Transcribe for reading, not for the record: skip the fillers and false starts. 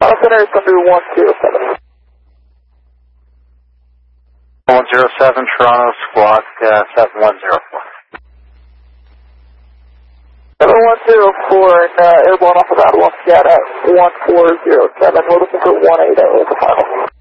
Center is under 107. 107, Toronto, squawk 7104. 7104 and airborne off of that one, Scat at 1407. We're looking for 180 as a final.